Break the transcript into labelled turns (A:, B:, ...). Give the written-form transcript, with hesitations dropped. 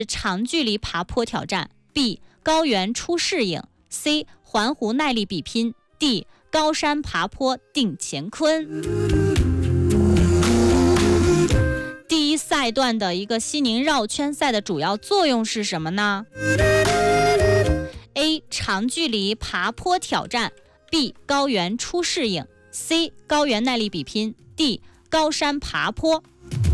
A: 长距离爬坡挑战 B 高原初适应 C 环湖耐力比拼 D 高山爬坡定乾坤。第一赛段的一个西宁绕圈赛的主要作用是什么呢？ A 长距离爬坡挑战 B 高原初适应 C 高原耐力比拼 D 高山爬坡。